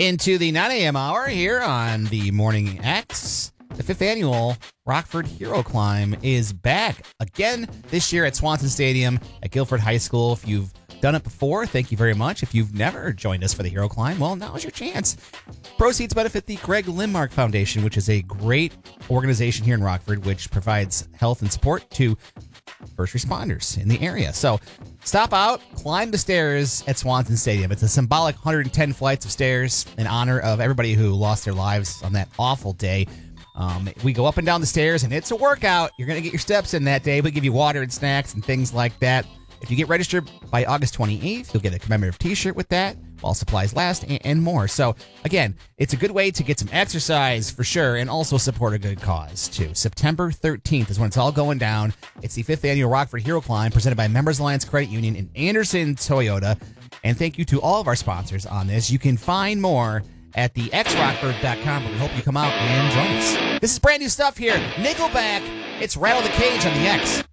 into the 9 a.m. hour here on the Morning X. The 5th annual Rockford Hero Climb is back again this year at Swanson Stadium at Guilford High School. If you've done it before, thank you very much. If you've never joined us for the Hero Climb, well, now's your chance. Proceeds benefit the Greg Limmark Foundation, which is a great organization here in Rockford, which provides health and support to first responders in the area. So stop out, climb the stairs at Swanson Stadium. It's a symbolic 110 flights of stairs in honor of everybody who lost their lives on that awful day. We go up and down the stairs, and it's a workout. You're going to get your steps in that day. We give you water and snacks and things like that. If you get registered by August 28th, you'll get a commemorative t-shirt with that while supplies last and more. So, again, it's a good way to get some exercise for sure and also support a good cause, too. September 13th is when it's all going down. It's the 5th annual Rockford Hero Climb presented by Members Alliance Credit Union and Anderson Toyota. And thank you to all of our sponsors on this. You can find more at thexrockford.com, but we hope you come out and join us. This is brand new stuff here. Nickelback. It's Rattle the Cage on the X.